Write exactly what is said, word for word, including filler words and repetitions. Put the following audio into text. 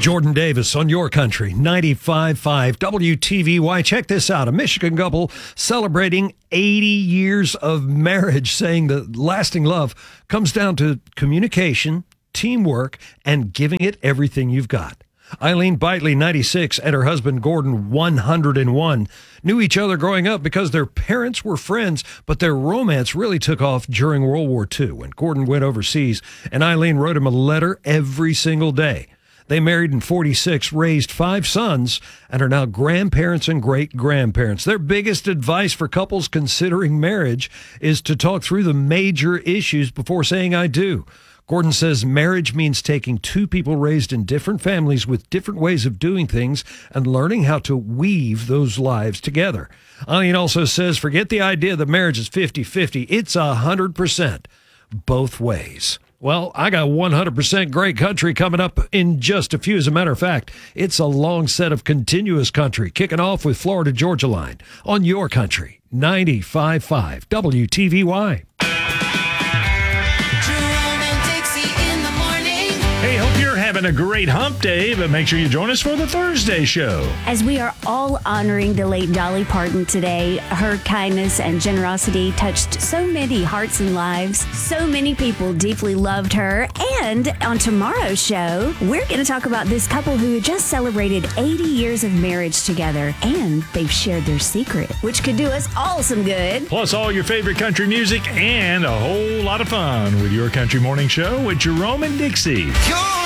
Jordan Davis on Your Country, ninety-five point five W T V Y. Check this out. A Michigan couple celebrating eighty years of marriage, saying that lasting love comes down to communication, teamwork, and giving it everything you've got. Eileen Bitely, ninety-six, and her husband Gordon, one hundred one, knew each other growing up because their parents were friends, but their romance really took off during World War Two when Gordon went overseas, and Eileen wrote him a letter every single day. They married in forty-six, raised five sons, and are now grandparents and great-grandparents. Their biggest advice for couples considering marriage is to talk through the major issues before saying I do. Gordon says marriage means taking two people raised in different families with different ways of doing things and learning how to weave those lives together. Eileen also says forget the idea that marriage is fifty-fifty. It's one hundred percent both ways. Well, I got one hundred percent great country coming up in just a few. As a matter of fact, it's a long set of continuous country, kicking off with Florida Georgia Line on Your Country, ninety-five point five W T V Y. Hey, hope you're having a great hump day, but make sure you join us for the Thursday show. As we are all honoring the late Dolly Parton today, her kindness and generosity touched so many hearts and lives. So many people deeply loved her. And on tomorrow's show, we're going to talk about this couple who just celebrated eighty years of marriage together, and they've shared their secret, which could do us all some good. Plus all your favorite country music and a whole lot of fun with Your Country Morning Show with Jerome and Dixie.